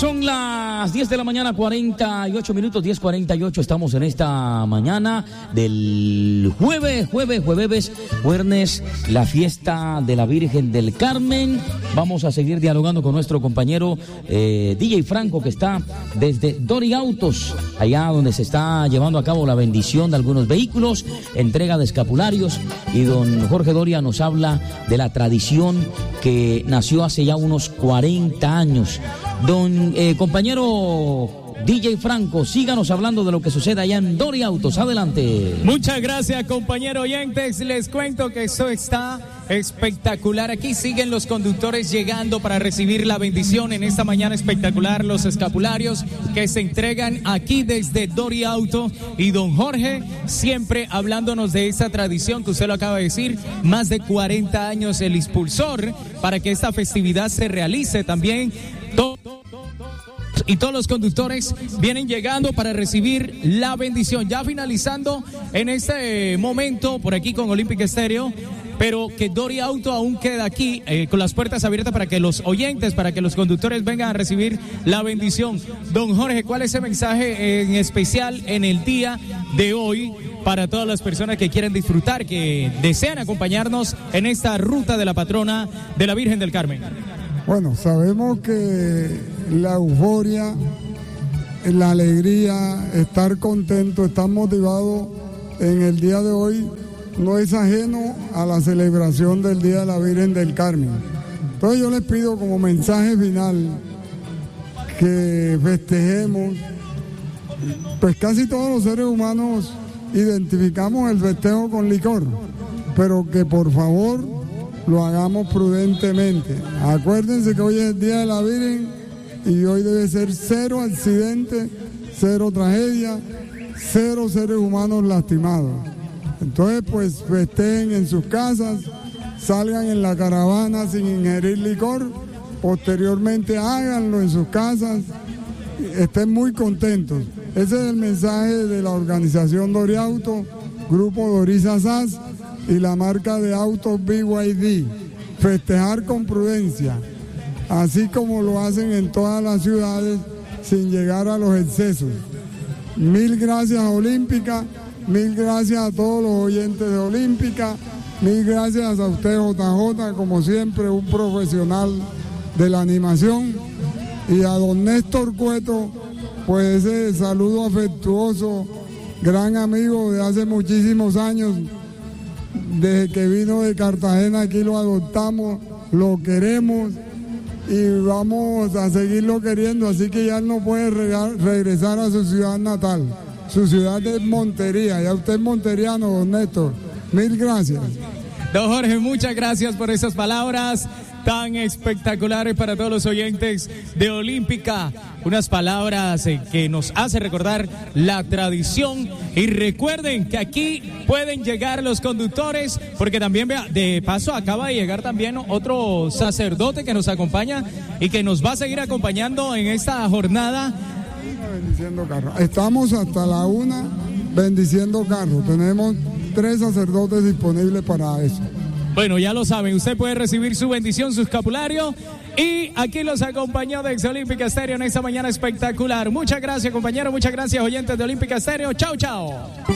Son las 10 de la mañana, 48 minutos, 10:48. Estamos en esta mañana del jueves, la fiesta de la Virgen del Carmen. Vamos a seguir dialogando con nuestro compañero DJ Franco, que está desde Dori Autos, allá donde se está llevando a cabo la bendición de algunos vehículos, entrega de escapularios. Y don Jorge Doria nos habla de la tradición que nació hace ya unos 40 años. Don compañero DJ Franco, síganos hablando de lo que sucede allá en Dori Autos. Adelante. Muchas gracias, compañero oyentes. Les cuento que esto está espectacular. Aquí siguen los conductores llegando para recibir la bendición en esta mañana espectacular. Los escapularios que se entregan aquí desde Dori Auto. Y don Jorge siempre hablándonos de esta tradición que usted lo acaba de decir. Más de 40 años el impulsor para que esta festividad se realice también. Y todos los conductores vienen llegando para recibir la bendición. Ya finalizando en este momento por aquí con Olímpica Estéreo, pero que Dori Auto aún queda aquí con las puertas abiertas para que los oyentes, para que los conductores vengan a recibir la bendición. Don Jorge, ¿cuál es el mensaje en especial en el día de hoy para todas las personas que quieren disfrutar, que desean acompañarnos en esta ruta de la patrona de la Virgen del Carmen? Bueno, sabemos que la euforia, la alegría, estar contento, estar motivado en el día de hoy no es ajeno a la celebración del Día de la Virgen del Carmen. Entonces yo les pido como mensaje final que festejemos, pues casi todos los seres humanos identificamos el festejo con licor, pero que por favor lo hagamos prudentemente. Acuérdense que hoy es el Día de la Virgen y hoy debe ser cero accidentes, cero tragedia, cero seres humanos lastimados. Entonces, pues festejen en sus casas, salgan en la caravana sin ingerir licor, posteriormente háganlo en sus casas, estén muy contentos. Ese es el mensaje de la organización Dori Auto, Grupo Dorisa SAS y la marca de autos BYD. Festejar con prudencia, así como lo hacen en todas las ciudades, sin llegar a los excesos. Mil gracias a Olímpica, mil gracias a todos los oyentes de Olímpica, mil gracias a usted, JJ, como siempre, un profesional de la animación, y a don Néstor Cueto, pues ese saludo afectuoso, gran amigo de hace muchísimos años. Desde que vino de Cartagena aquí lo adoptamos, lo queremos y vamos a seguirlo queriendo, así que ya no puede regresar a su ciudad natal. Su ciudad es Montería, ya usted es monteriano, don Néstor. Mil gracias. Don Jorge, muchas gracias por esas palabras tan espectaculares para todos los oyentes de Olímpica. Unas palabras que nos hace recordar la tradición. Y recuerden que aquí pueden llegar los conductores, porque también, vea, de paso acaba de llegar también otro sacerdote que nos acompaña y que nos va a seguir acompañando en esta jornada. Bendiciendo carros. Estamos hasta la 1 bendiciendo carros. Tenemos 3 sacerdotes disponibles para eso. Bueno, ya lo saben, usted puede recibir su bendición, su escapulario. Y aquí los acompañó de Olímpica Estéreo en esta mañana espectacular. Muchas gracias, compañero. Muchas gracias, oyentes de Olímpica Estéreo. Chao, chao.